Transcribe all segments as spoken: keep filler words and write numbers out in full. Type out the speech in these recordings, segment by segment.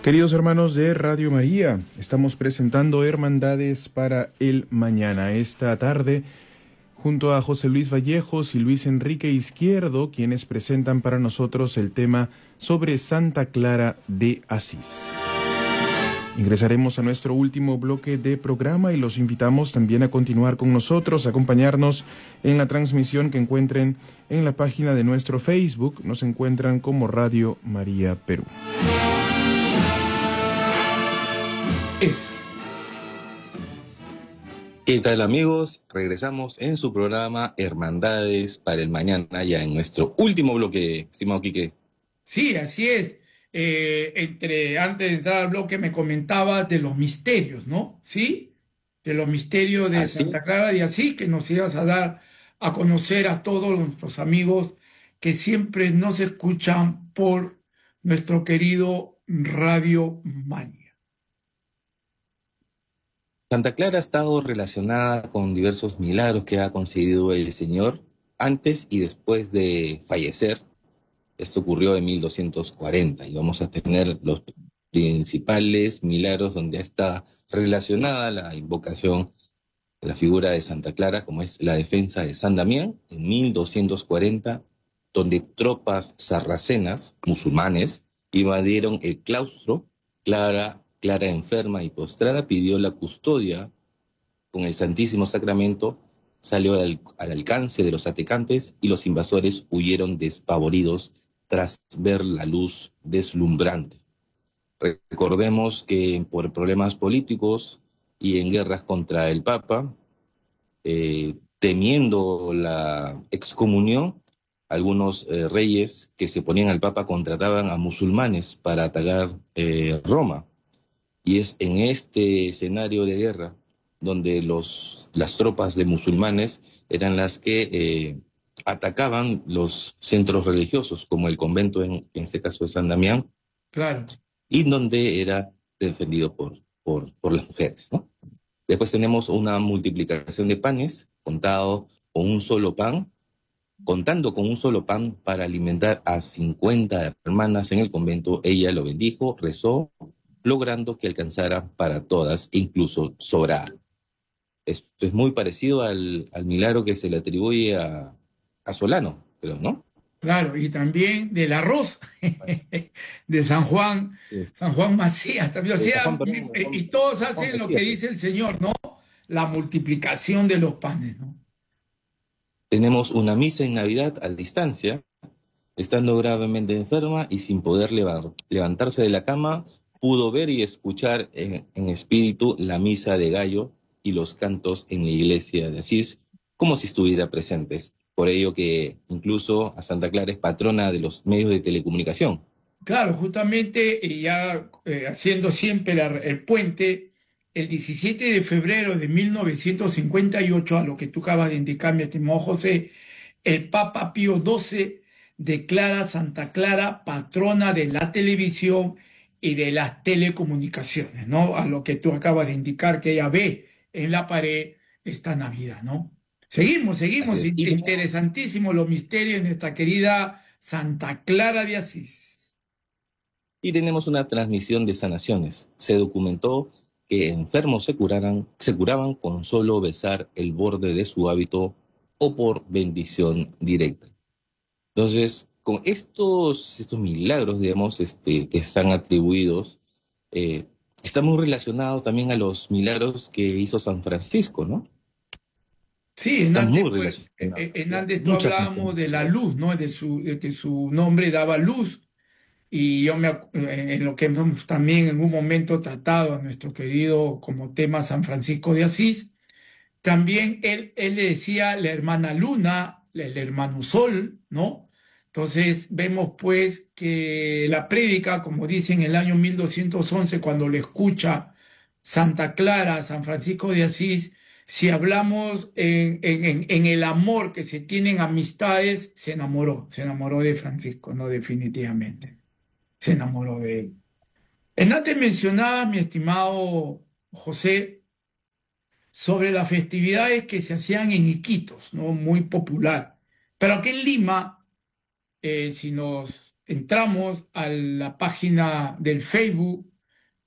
Queridos hermanos de Radio María, estamos presentando Hermandades para el Mañana. Esta tarde, junto a José Luis Vallejos y Luis Enrique Izquierdo, quienes presentan para nosotros el tema sobre Santa Clara de Asís. Ingresaremos a nuestro último bloque de programa y los invitamos también a continuar con nosotros, a acompañarnos en la transmisión que encuentren en la página de nuestro Facebook. Nos encuentran como Radio María Perú. ¿Qué tal, amigos? Regresamos en su programa Hermandades para el Mañana, ya en nuestro último bloque, estimado Quique. Sí, así es. Eh, entre, antes de entrar al bloque me comentabas de los misterios, ¿no? ¿Sí? De los misterios de Así, Santa Clara de Asís, que nos ibas a dar a conocer a todos nuestros amigos que siempre nos escuchan por nuestro querido Radio María. Santa Clara ha estado relacionada con diversos milagros que ha concedido el Señor antes y después de fallecer. Esto ocurrió en mil doscientos cuarenta y vamos a tener los principales milagros donde está relacionada la invocación de la figura de Santa Clara, como es la defensa de San Damián en mil doscientos cuarenta, donde tropas sarracenas, musulmanes, invadieron el claustro. Clara Clara, enferma y postrada, pidió la custodia con el Santísimo Sacramento, salió al, al alcance de los atacantes y los invasores huyeron despavoridos tras ver la luz deslumbrante. Recordemos que por problemas políticos y en guerras contra el Papa, eh, temiendo la excomunión, algunos eh, reyes que se ponían al Papa contrataban a musulmanes para atacar eh, Roma. Y es en este escenario de guerra donde los, las tropas de musulmanes eran las que eh, atacaban los centros religiosos, como el convento, en, en este caso de San Damián, Claro. y donde era defendido por, por, por las mujeres, ¿no? Después tenemos una multiplicación de panes, contado con un solo pan, contando con un solo pan para alimentar a cincuenta hermanas en el convento. Ella lo bendijo, rezó, logrando que alcanzara para todas, incluso sobrar. Esto es muy parecido al, al milagro que se le atribuye a, a Solano, pero ¿no? Claro, y también del arroz de San Juan, Es- San Juan Macías también. O eh, San Juan, sea, perdón, San y Juan, y todos San Juan hacen lo que Macías. dice el Señor, ¿no? La multiplicación de los panes, ¿no? Tenemos una misa en Navidad a distancia, estando gravemente enferma y sin poder levar- levantarse de la cama, pudo ver y escuchar en, en espíritu la misa de gallo y los cantos en la iglesia de Asís, como si estuviera presente. Por ello que incluso a Santa Clara es patrona de los medios de telecomunicación. Claro, justamente, y ya eh, haciendo siempre la- el puente, el diecisiete de febrero de mil novecientos cincuenta y ocho, a lo que tú acabas de indicar, mi estimado José, el Papa Pío doce declara Santa Clara patrona de la televisión y de las telecomunicaciones, ¿no? A lo que tú acabas de indicar que ella ve en la pared esta Navidad, ¿no? Seguimos, Así seguimos, es. in- Y tenemos, interesantísimos los misterios de nuestra querida Santa Clara de Asís. y tenemos una transmisión de sanaciones. Se documentó que enfermos se curaran, se curaban con solo besar el borde de su hábito o por bendición directa. Entonces, con estos, estos milagros, digamos, este, que están atribuidos, eh, está muy relacionado también a los milagros que hizo San Francisco, ¿no? Sí, en Están antes, muy pues, eh, relacionados. eh, en Ya, antes tú mucha hablábamos de la luz, ¿no? De su, de que su nombre daba luz. Y yo me, ac- eh, en lo que hemos también en un momento tratado a nuestro querido como tema San Francisco de Asís, también él, él le decía la hermana Luna, el hermano Sol, ¿no? Entonces vemos pues que la prédica, como dice en el año mil doscientos once, cuando le escucha Santa Clara, San Francisco de Asís, si hablamos en, en, en, en el amor que se tienen amistades, se enamoró, se enamoró de Francisco, no definitivamente, se enamoró de él. En antes mencionaba, mi estimado José, sobre las festividades que se hacían en Iquitos, ¿no? Muy popular. Pero aquí en Lima, eh, si nos entramos a la página del Facebook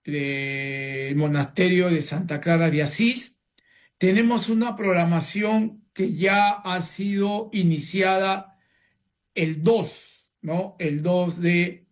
del monasterio de Santa Clara de Asís. Tenemos una programación que ya ha sido iniciada el dos, ¿no? El dos de,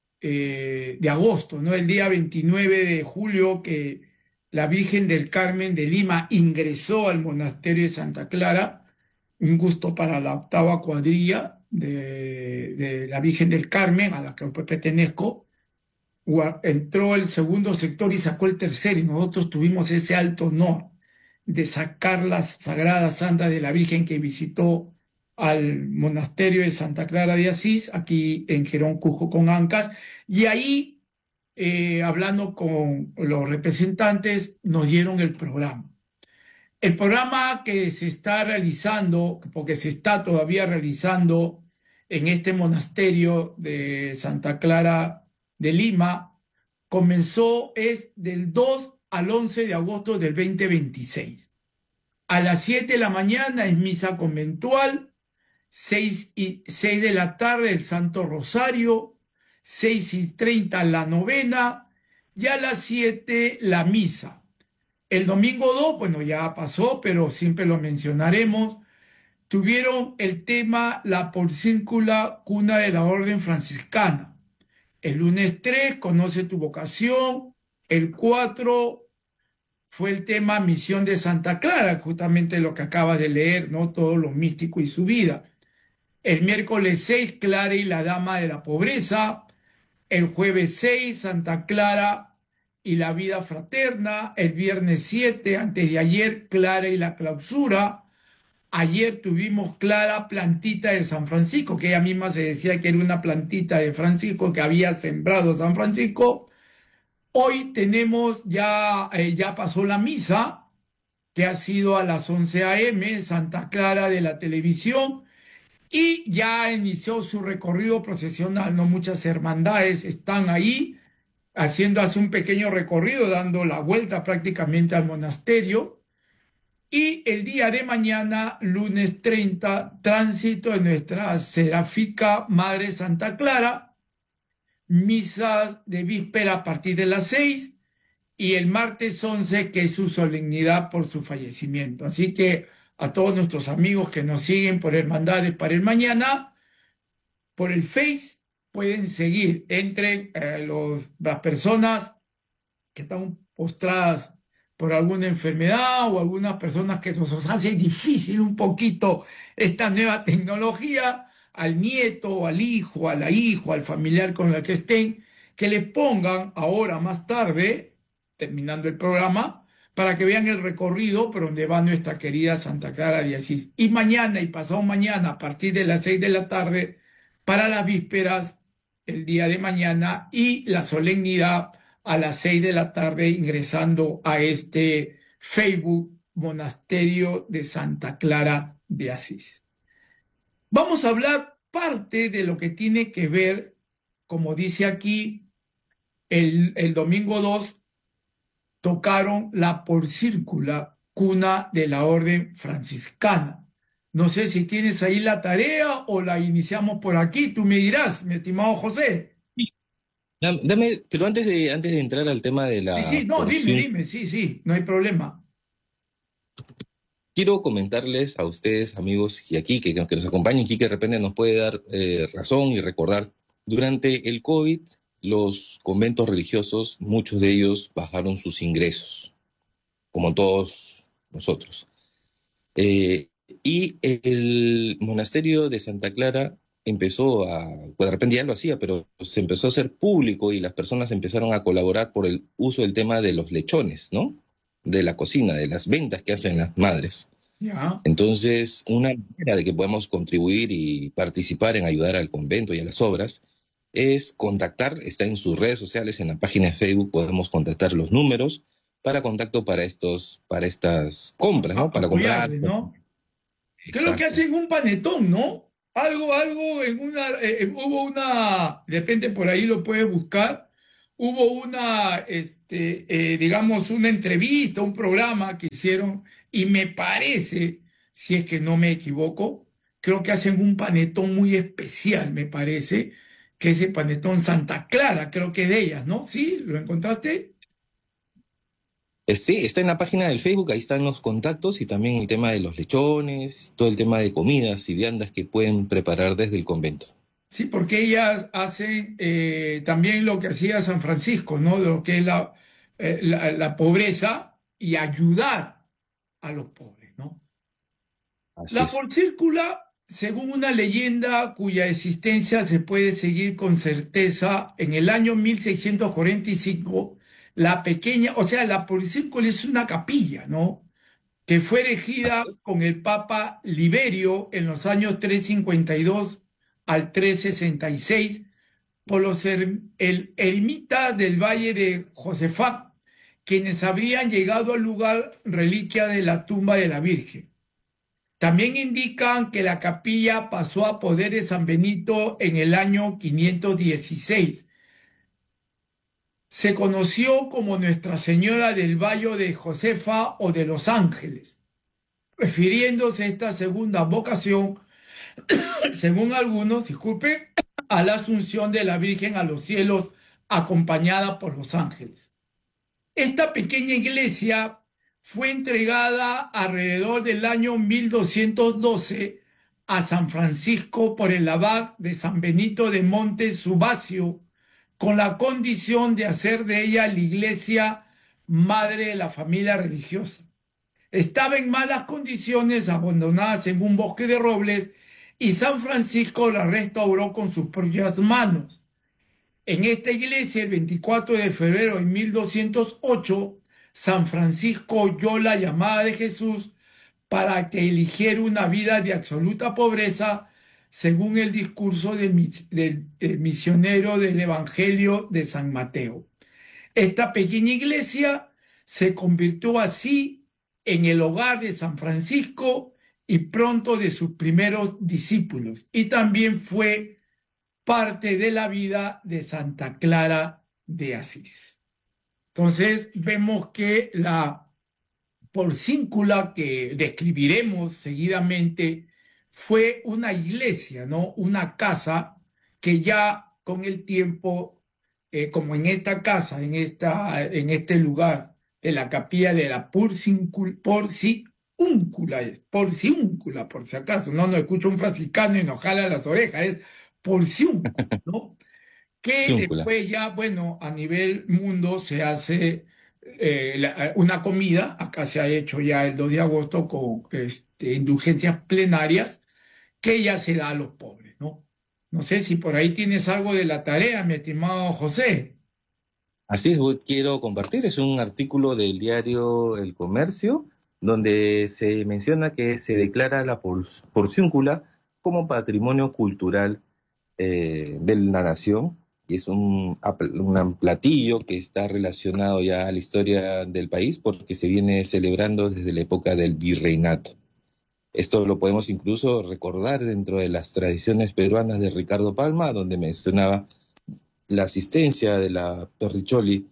eh, de agosto, ¿no? El día veintinueve de julio que la Virgen del Carmen de Lima ingresó al monasterio de Santa Clara, un gusto para la octava cuadrilla de, de la Virgen del Carmen, a la que pertenezco. Gua- Entró el segundo sector y sacó el tercero, y nosotros tuvimos ese alto honor de sacar las sagradas santas de la Virgen que visitó al monasterio de Santa Clara de Asís, aquí en Jerón Cujo con Ancas, y ahí, eh, hablando con los representantes, nos dieron el programa. El programa que se está realizando, porque se está todavía realizando en este monasterio de Santa Clara de Lima, comenzó es del dos al once de agosto del dos mil veintiséis. A las siete de la mañana es misa conventual, seis y, seis de la tarde el Santo Rosario, seis y treinta la novena y a las siete la misa. El domingo dos, bueno, ya pasó, pero siempre lo mencionaremos. Tuvieron el tema La Porcíncula, cuna de la Orden Franciscana. El lunes tres, Conoce tu vocación. El cuatro fue el tema Misión de Santa Clara, justamente lo que acabas de leer, ¿no? Todo lo místico y su vida. El miércoles seis, Clara y la Dama de la Pobreza. El jueves seis, Santa Clara y la vida fraterna. El viernes siete, antes de ayer, Clara y la clausura. Ayer tuvimos Clara, plantita de San Francisco, que ella misma se decía que era una plantita de Francisco que había sembrado San Francisco. Hoy tenemos ya, eh, ya pasó la misa, que ha sido a las once a eme, Santa Clara de la televisión, y ya inició su recorrido procesional, ¿no? Muchas hermandades están ahí haciendo hace un pequeño recorrido, dando la vuelta prácticamente al monasterio. Y el día de mañana, lunes treinta, tránsito de nuestra Seráfica Madre Santa Clara, misas de víspera a partir de las seis, y el martes once, que es su solemnidad por su fallecimiento. Así que a todos nuestros amigos que nos siguen por Hermandades para el Mañana, por el Face, pueden seguir. Entren eh, los, las personas que están postradas por alguna enfermedad o algunas personas que nos hace difícil un poquito esta nueva tecnología, al nieto, al hijo, a la hija, al familiar con el que estén, que les pongan ahora más tarde, terminando el programa, para que vean el recorrido por donde va nuestra querida Santa Clara de Asís. Y mañana y pasado mañana, a partir de las seis de la tarde, para las vísperas, el día de mañana, y la solemnidad a las seis de la tarde, ingresando a este Facebook Monasterio de Santa Clara de Asís. Vamos a hablar parte de lo que tiene que ver, como dice aquí, el, el domingo dos tocaron la Porcíncula, cuna de la Orden Franciscana. No sé si tienes ahí la tarea o la iniciamos por aquí, tú me dirás, mi estimado José. Dam- Dame, pero antes de, antes de entrar al tema de Sí, sí, la no, dime, porción, dime, sí, sí, no hay problema. quiero comentarles a ustedes, amigos, y aquí que, que nos acompañen, aquí que de repente nos puede dar eh, razón y recordar. Durante el COVID, los conventos religiosos, muchos de ellos bajaron sus ingresos, como todos nosotros. Eh, y el monasterio de Santa Clara empezó a, pues de repente ya lo hacía, pero se empezó a hacer público y las personas empezaron a colaborar por el uso del tema de los lechones, ¿no? De la cocina, de las ventas que hacen las madres. Ya. Entonces, una manera de que podamos contribuir y participar en ayudar al convento y a las obras es contactar, está en sus redes sociales, en la página de Facebook podemos contactar los números para contacto para estos, para estas compras, A- ¿no? Para comprar. apoyarle, ¿no? Creo que Exacto. hacen un panetón, ¿no? Algo, algo en una, eh, eh, hubo una, de repente por ahí lo puedes buscar, hubo una, este, eh, digamos, una entrevista, un programa que hicieron, y me parece, si es que no me equivoco, creo que hacen un panetón muy especial, me parece, que es el panetón Santa Clara, creo que es de ellas, ¿no? ¿Sí? ¿Lo encontraste? Eh, Sí, está en la página del Facebook, ahí están los contactos y también el tema de los lechones, todo el tema de comidas y viandas que pueden preparar desde el convento. Sí, porque ellas hacen eh, también lo que hacía San Francisco, ¿no? De lo que es la, eh, la, la pobreza y ayudar a los pobres, ¿no? Así La es. porcíncula, según una leyenda cuya existencia se puede seguir con certeza, en el año mil seiscientos cuarenta y cinco, la pequeña, o sea, la porcíncula es una capilla, ¿no? Que fue Así erigida es. con el Papa Liberio en los años trescientos cincuenta y dos al trescientos sesenta y seis por los er- el eremitas del Valle de Josefat, quienes habrían llegado al lugar reliquia de la tumba de la Virgen. También indican que la capilla pasó a poder de San Benito en el año quinientos dieciséis. Se conoció como Nuestra Señora del Valle de Josefa o de los Ángeles, refiriéndose a esta segunda vocación, según algunos, disculpe, a la asunción de la Virgen a los cielos acompañada por los ángeles. Esta pequeña iglesia fue entregada alrededor del año mil doscientos doce a San Francisco por el abad de San Benito de Monte Subasio, con la condición de hacer de ella la iglesia madre de la familia religiosa. Estaba en malas condiciones, abandonadas en un bosque de robles, y San Francisco la restauró con sus propias manos. En esta iglesia, el veinticuatro de febrero de mil doscientos ocho, San Francisco oyó la llamada de Jesús para que eligiera una vida de absoluta pobreza, según el discurso del, del, del misionero del Evangelio de San Mateo. Esta pequeña iglesia se convirtió así en el hogar de San Francisco y pronto de sus primeros discípulos, y también fue parte de la vida de Santa Clara de Asís. Entonces vemos que la porcíncula que describiremos seguidamente fue una iglesia, ¿no? Una casa que ya con el tiempo, eh, como en esta casa, en, esta, en este lugar de la capilla de la porciúncula, porciúncula, porciúncula, por si acaso, no nos escucha un franciscano y nos jala las orejas, es porciúncula, ¿no? Que Ciúncula. después ya, bueno, a nivel mundo se hace eh, la- una comida, acá se ha hecho ya el dos de agosto con este, indulgencias plenarias, que ya se da a los pobres, ¿no? No sé si por ahí tienes algo de la tarea, mi estimado José. Así es, voy- quiero compartir. Es un artículo del diario El Comercio, donde se menciona que se declara la por- porciúncula como patrimonio cultural eh, de la nación. Y es un, apl- un platillo que está relacionado ya a la historia del país porque se viene celebrando desde la época del virreinato. Esto lo podemos incluso recordar dentro de las tradiciones peruanas de Ricardo Palma, donde mencionaba la asistencia de la Perricholi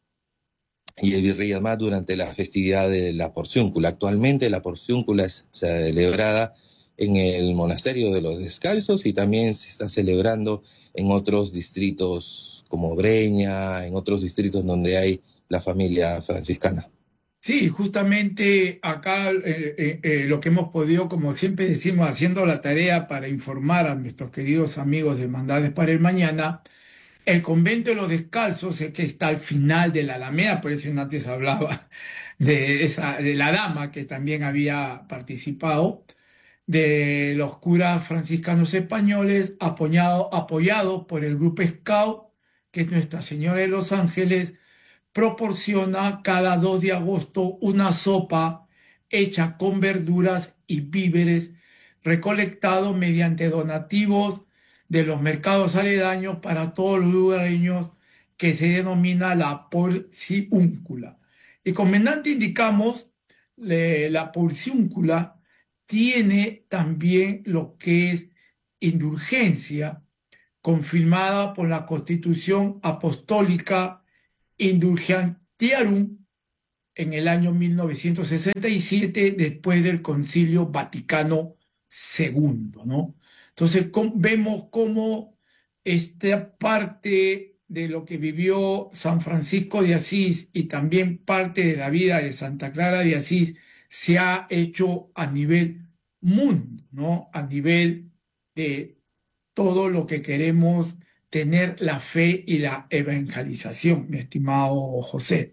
y el virrey Amat durante la festividad de la Porciúncula. Actualmente la Porciúncula es celebrada en el Monasterio de los Descalzos y también se está celebrando en otros distritos como Breña, en otros distritos donde hay la familia franciscana. Sí, justamente acá eh, eh, eh, lo que hemos podido, como siempre decimos, haciendo la tarea para informar a nuestros queridos amigos de Hermandades para el Mañana. El convento de los descalzos es que está al final de la Alameda, por eso antes hablaba de, esa, de la dama que también había participado, de los curas franciscanos españoles, apoyado, apoyado por el grupo Scout, que es Nuestra Señora de los Ángeles, proporciona cada dos de agosto una sopa hecha con verduras y víveres recolectados mediante donativos de los mercados aledaños para todos los lugareños, que se denomina la porciúncula. Y comendante indicamos, le- la porciúncula tiene también lo que es indulgencia, confirmada por la Constitución Apostólica Indulgentiarum en el año mil novecientos sesenta y siete, después del Concilio Vaticano segundo, ¿no? Entonces com- vemos cómo esta parte de lo que vivió San Francisco de Asís y también parte de la vida de Santa Clara de Asís se ha hecho a nivel mundo, ¿no? A nivel de todo lo que queremos tener la fe y la evangelización, mi estimado José.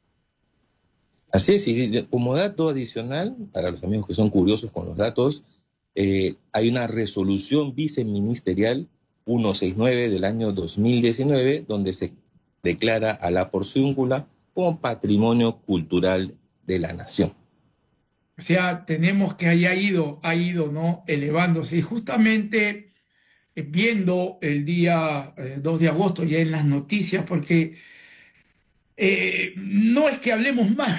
Así es, y de- como dato adicional, para los amigos que son curiosos con los datos, eh, hay una resolución viceministerial ciento sesenta y nueve del año dos mil diecinueve, donde se declara a la Porciúncula como patrimonio cultural de la nación. O sea, tenemos que haya ido, ha ido, ¿no? Elevándose. Y justamente eh, viendo el día eh, dos de agosto ya en las noticias, porque eh, no es que hablemos más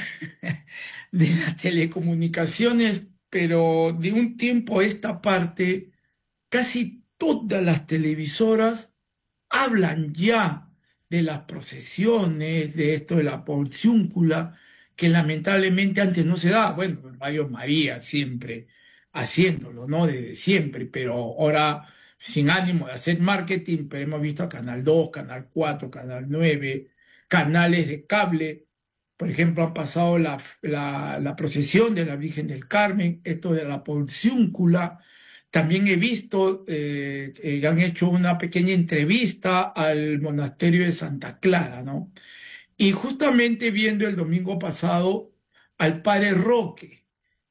de las telecomunicaciones, pero de un tiempo a esta parte, casi todas las televisoras hablan ya de las procesiones, de esto de la porciúncula, que lamentablemente antes no se da. Bueno, Radio María siempre haciéndolo, ¿no? Desde siempre, pero ahora sin ánimo de hacer marketing, pero hemos visto a Canal dos, Canal cuatro, Canal nueve, canales de cable. Por ejemplo, han pasado la, la, la procesión de la Virgen del Carmen, esto de la porciúncula. También he visto eh, que han hecho una pequeña entrevista al monasterio de Santa Clara, ¿no? Y justamente viendo el domingo pasado al padre Roque,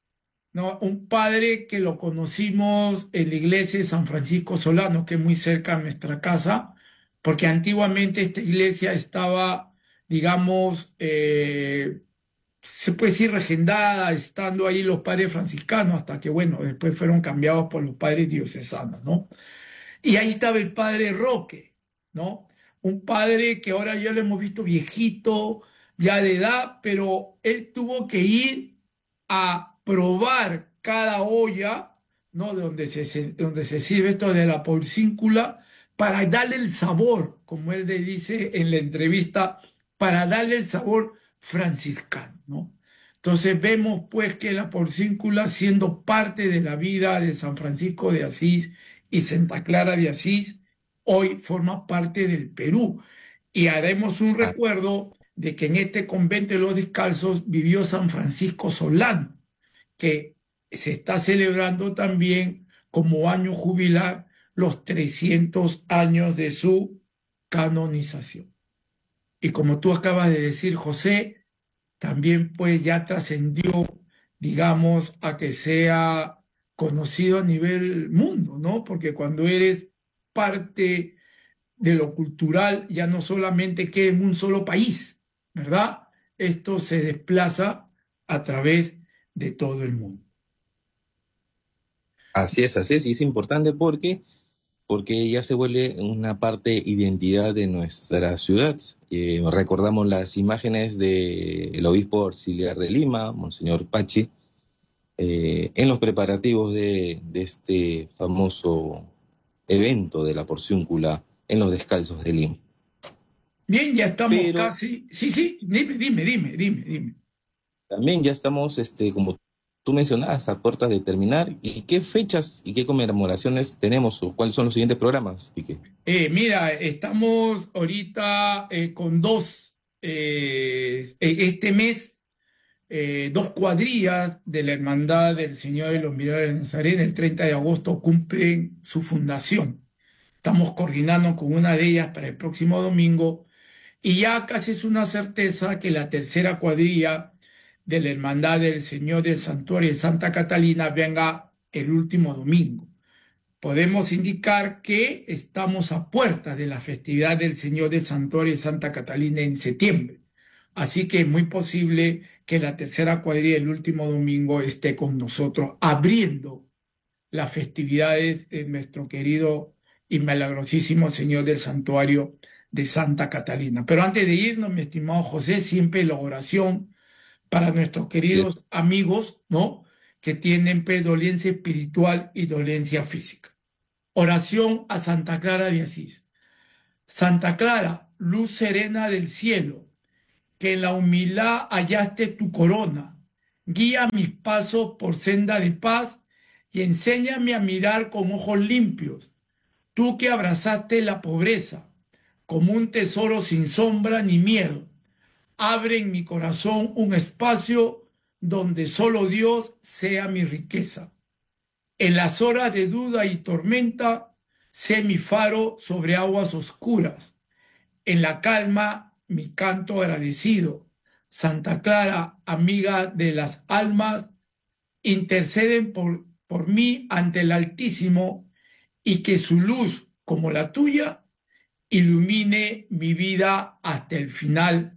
¿no? Un padre que lo conocimos en la iglesia de San Francisco Solano, que es muy cerca de nuestra casa, porque antiguamente esta iglesia estaba, digamos, eh, se puede decir regendada, estando ahí los padres franciscanos, hasta que, bueno, después fueron cambiados por los padres diocesanos, ¿no? Y ahí estaba el padre Roque, ¿no? Un padre que ahora ya lo hemos visto viejito, ya de edad, pero él tuvo que ir a probar cada olla, ¿no? Donde se, se- donde se sirve esto de la porcíncula, para darle el sabor, como él le dice en la entrevista, para darle el sabor franciscano, ¿no? Entonces vemos pues que la porcíncula, siendo parte de la vida de San Francisco de Asís y Santa Clara de Asís, hoy forma parte del Perú. Y haremos un Ah, recuerdo de que en este convento de los descalzos vivió San Francisco Solano, que se está celebrando también como año jubilar los trescientos años de su canonización. Y como tú acabas de decir, José, también pues ya trascendió, digamos, a que sea conocido a nivel mundo, ¿no? Porque cuando eres parte de lo cultural, ya no solamente queda en un solo país, ¿verdad? Esto se desplaza a través de todo el mundo. así es, así es, y es importante porque, porque ya se vuelve una parte identidad de nuestra ciudad. Eh, recordamos las imágenes del obispo auxiliar de Lima, Monseñor Pachi, eh, en los preparativos de, de este famoso evento de la porciúncula en los Descalzos de Lima. Bien, ya estamos Pero casi. Sí, sí, dime, dime, dime, dime, dime. también ya estamos, este, como tú mencionabas, a puertas de terminar. ¿Y qué fechas y qué conmemoraciones tenemos o cuáles son los siguientes programas, Tique? Eh, mira, estamos ahorita eh, con dos, eh, e- este mes, eh, dos cuadrillas de la Hermandad del Señor de los Milagros de Nazaret, el treinta de agosto cumplen su fundación. Estamos coordinando con una de ellas para el próximo domingo y ya casi es una certeza que la tercera cuadrilla de la Hermandad del Señor del Santuario de Santa Catalina venga el último domingo. Podemos indicar que estamos a puertas de la festividad del Señor del Santuario de Santa Catalina en septiembre. Así que es muy posible que la tercera cuadrilla el último domingo esté con nosotros abriendo las festividades de nuestro querido y milagrosísimo Señor del Santuario de Santa Catalina. Pero antes de irnos, mi estimado José, siempre la oración para nuestros Así es. queridos amigos, ¿no? Que tienen pues, dolencia espiritual y dolencia física. Oración a Santa Clara de Asís. Santa Clara, luz serena del cielo, que en la humildad hallaste tu corona. Guía mis pasos por senda de paz y enséñame a mirar con ojos limpios. Tú que abrazaste la pobreza, como un tesoro sin sombra ni miedo. Abre en mi corazón un espacio donde solo Dios sea mi riqueza. En las horas de duda y tormenta, sé mi faro sobre aguas oscuras. En la calma, mi canto agradecido. Santa Clara, amiga de las almas, interceden por, por mí ante el Altísimo, y que su luz, como la tuya, ilumine mi vida hasta el final.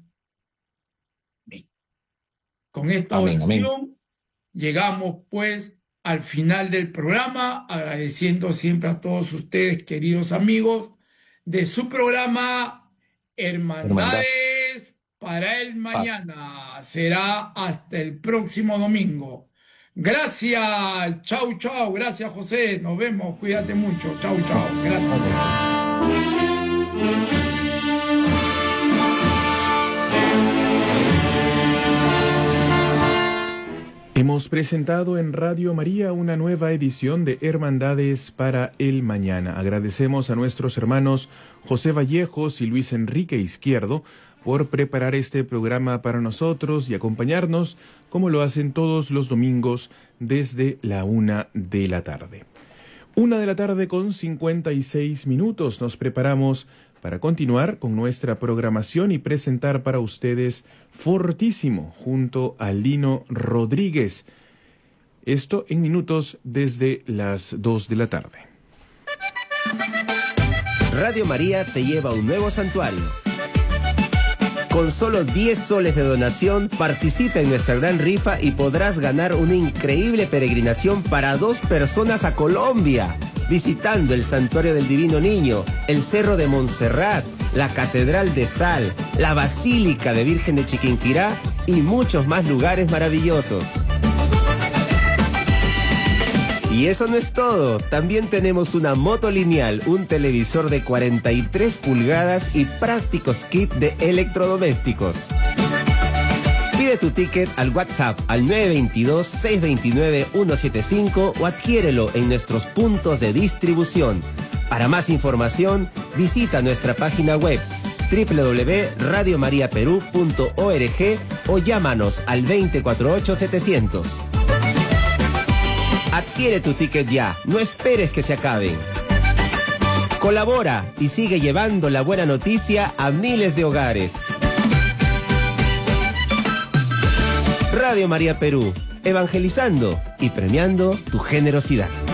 Con esta Amén, oración amén. llegamos pues al final del programa, agradeciendo siempre a todos ustedes, queridos amigos, de su programa Hermandad. Hermandades para el Pa- Mañana. Será hasta el próximo domingo. Gracias, chau, chau, gracias José, nos vemos, cuídate mucho, chau, chau, gracias. Hemos presentado en Radio María una nueva edición de Hermandades para el Mañana. Agradecemos a nuestros hermanos José Vallejos y Luis Enrique Izquierdo por preparar este programa para nosotros y acompañarnos como lo hacen todos los domingos desde la una de la tarde. Una de la tarde con cincuenta y seis minutos. Nos preparamos para continuar con nuestra programación y presentar para ustedes Fortísimo junto a Lino Rodríguez. Esto en minutos desde las dos de la tarde. Radio María te lleva a un nuevo santuario. Con solo diez soles de donación, participa en nuestra gran rifa y podrás ganar una increíble peregrinación para dos personas a Colombia, visitando el Santuario del Divino Niño, el Cerro de Montserrat, la Catedral de Sal, la Basílica de Virgen de Chiquinquirá y muchos más lugares maravillosos. Y eso no es todo, también tenemos una moto lineal, un televisor de cuarenta y tres pulgadas y prácticos kits de electrodomésticos. Pide tu ticket al WhatsApp al nueve dos dos, seis dos nueve, uno siete cinco o adquiérelo en nuestros puntos de distribución. Para más información, visita nuestra página web doble u doble u doble u punto radio maria perú punto org o llámanos al veinte cuarenta y ocho setecientos. Adquiere tu ticket ya, no esperes que se acaben. Colabora y sigue llevando la buena noticia a miles de hogares. Radio María Perú, evangelizando y premiando tu generosidad.